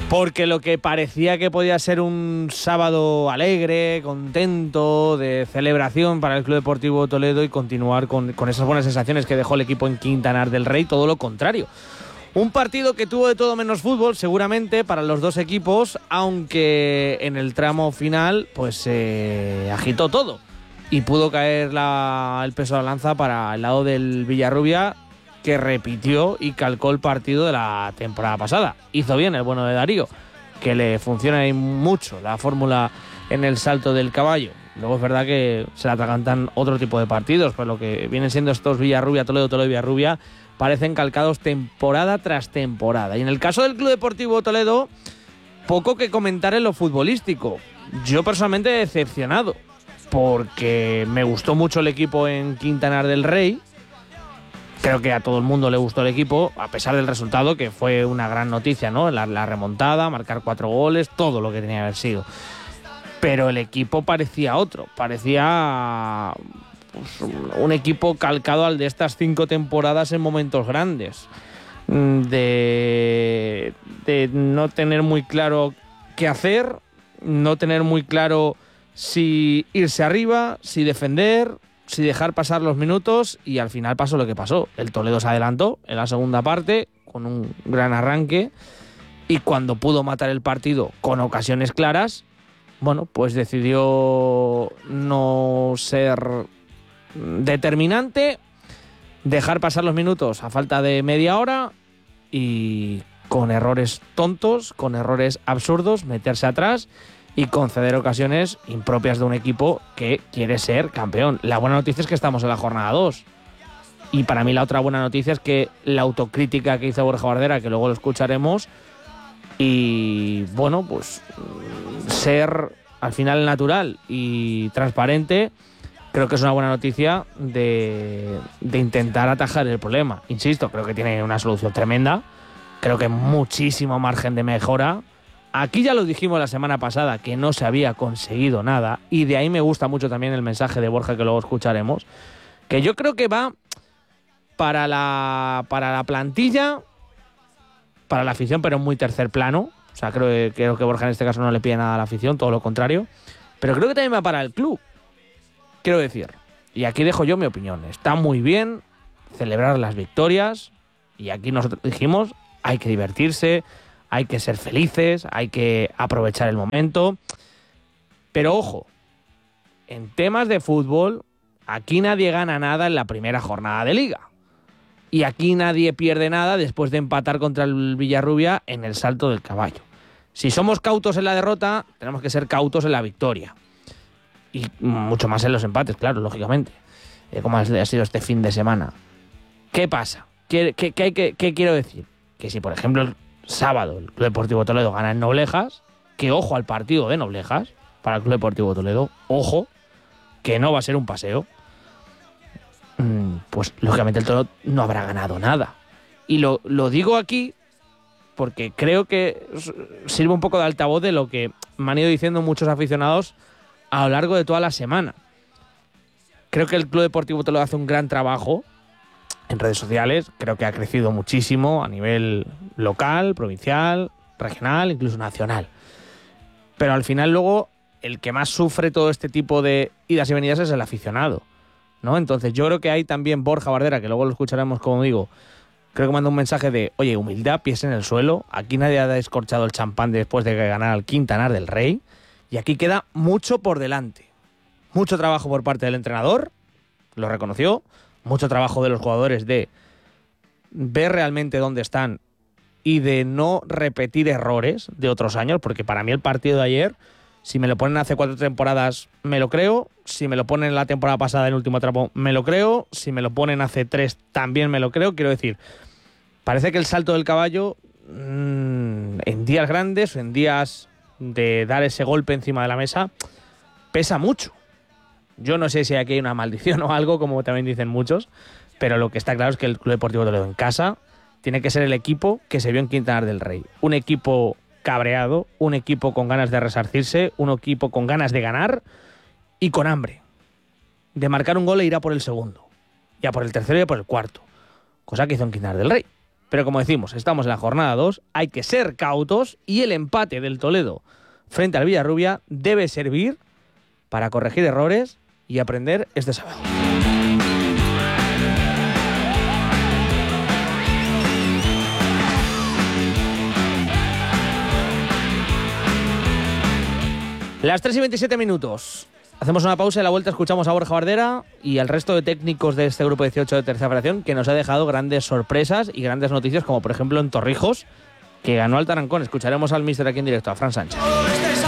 Porque lo que parecía que podía ser un sábado alegre, contento, de celebración para el Club Deportivo Toledo y continuar con esas buenas sensaciones que dejó el equipo en Quintanar del Rey, todo lo contrario. Un partido que tuvo de todo menos fútbol, seguramente, para los dos equipos, aunque en el tramo final pues se agitó todo y pudo caer el peso de la lanza para el lado del Villarrubia, que repitió y calcó el partido de la temporada pasada. Hizo bien el bueno de Darío, que le funciona mucho la fórmula en el salto del caballo. Luego es verdad que se le atragantan otro tipo de partidos, pues lo que vienen siendo estos Villarrubia, Toledo, Toledo, Villarrubia, parecen calcados temporada tras temporada. Y en el caso del Club Deportivo Toledo, poco que comentar en lo futbolístico. Yo personalmente decepcionado, porque me gustó mucho el equipo en Quintanar del Rey. Creo que a todo el mundo le gustó el equipo, a pesar del resultado, que fue una gran noticia, ¿no? La remontada, marcar 4 goles, todo lo que tenía que haber sido. Pero el equipo parecía otro, parecía pues, un equipo calcado al de estas 5 temporadas en momentos grandes. De no tener muy claro qué hacer, no tener muy claro si irse arriba, si defender, si dejar pasar los minutos, y al final pasó lo que pasó. El Toledo se adelantó en la segunda parte con un gran arranque y cuando pudo matar el partido con ocasiones claras, bueno, pues decidió no ser determinante, dejar pasar los minutos a falta de media hora y con errores tontos, con errores absurdos, meterse atrás y conceder ocasiones impropias de un equipo que quiere ser campeón. La buena noticia es que estamos en la jornada 2. Y para mí la otra buena noticia es que la autocrítica que hizo Borja Bardera, que luego lo escucharemos, y bueno, pues ser al final natural y transparente, creo que es una buena noticia de intentar atajar el problema. Insisto, creo que tiene una solución tremenda, creo que muchísimo margen de mejora. Aquí ya lo dijimos la semana pasada, que no se había conseguido nada, y de ahí me gusta mucho también el mensaje de Borja, que luego escucharemos, que yo creo que va para la plantilla, para la afición, pero en muy tercer plano. O sea, creo que Borja en este caso no le pide nada a la afición, todo lo contrario. Pero creo que también va para el club, quiero decir. Y aquí dejo yo mi opinión. Está muy bien celebrar las victorias, y aquí nosotros dijimos, hay que divertirse, hay que ser felices, hay que aprovechar el momento. Pero ojo, en temas de fútbol, aquí nadie gana nada en la primera jornada de liga. Y aquí nadie pierde nada después de empatar contra el Villarrubia en el salto del caballo. Si somos cautos en la derrota, tenemos que ser cautos en la victoria. Y mucho más en los empates, claro, lógicamente. Como ha sido este fin de semana. ¿Qué pasa? ¿Qué quiero decir? Que si, por ejemplo, el sábado el Club Deportivo Toledo gana en Noblejas, que ojo al partido de Noblejas para el Club Deportivo Toledo, ojo, que no va a ser un paseo, pues lógicamente el Toledo no habrá ganado nada. Y lo digo aquí porque creo que sirve un poco de altavoz de lo que me han ido diciendo muchos aficionados a lo largo de toda la semana. Creo que el Club Deportivo Toledo hace un gran trabajo en redes sociales, creo que ha crecido muchísimo a nivel local, provincial, regional, incluso nacional. Pero al final luego el que más sufre todo este tipo de idas y venidas es el aficionado, ¿no? Entonces yo creo que hay también Borja Bardera, que luego lo escucharemos, como digo, creo que manda un mensaje de, oye, humildad, pies en el suelo, aquí nadie ha descorchado el champán después de que ganara el Quintanar del Rey, y aquí queda mucho por delante. Mucho trabajo por parte del entrenador, lo reconoció, mucho trabajo de los jugadores de ver realmente dónde están y de no repetir errores de otros años, porque para mí el partido de ayer, si me lo ponen hace 4 temporadas, me lo creo. Si me lo ponen la temporada pasada en el último tramo, me lo creo. Si me lo ponen hace 3, también me lo creo. Quiero decir, parece que el salto del caballo, en días grandes, en días de dar ese golpe encima de la mesa, pesa mucho. Yo no sé si aquí hay una maldición o algo, como también dicen muchos, pero lo que está claro es que el Club Deportivo Toledo en casa tiene que ser el equipo que se vio en Quintanar del Rey. Un equipo cabreado, un equipo con ganas de resarcirse, un equipo con ganas de ganar y con hambre. De marcar un gol e ir a por el segundo, y a por el tercero y a por el cuarto. Cosa que hizo en Quintanar del Rey. Pero como decimos, estamos en la jornada 2, hay que ser cautos y el empate del Toledo frente al Villarrubia debe servir para corregir errores y aprender este sábado. Las 3:27. Hacemos una pausa y a la vuelta escuchamos a Borja Bardera y al resto de técnicos de este grupo 18 de Tercera Federación, que nos ha dejado grandes sorpresas y grandes noticias, como por ejemplo en Torrijos, que ganó al Tarancón. Escucharemos al míster aquí en directo, a Fran Sánchez.